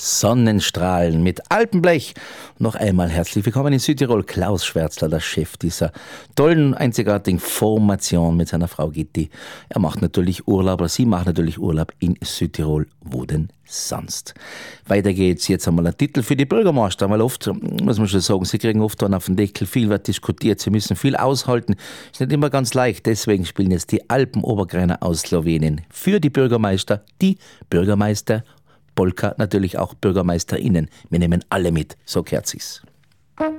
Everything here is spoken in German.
Sonnenstrahlen mit Alpenblech. Noch einmal herzlich willkommen in Südtirol. Klaus Schwärzler, der Chef dieser tollen, einzigartigen Formation mit seiner Frau Gitti. Er macht natürlich Urlaub, oder sie macht natürlich Urlaub in Südtirol. Wo denn sonst? Weiter geht's. Jetzt einmal ein Titel für die Bürgermeister, weil oft, muss man schon sagen, sie kriegen oft dann auf den Deckel, viel wird diskutiert, sie müssen viel aushalten. Ist nicht immer ganz leicht, deswegen spielen jetzt die Alpen-Obergreiner aus Slowenien für die Bürgermeister, Polka natürlich auch BürgermeisterInnen. Wir nehmen alle mit, so gehört sich's.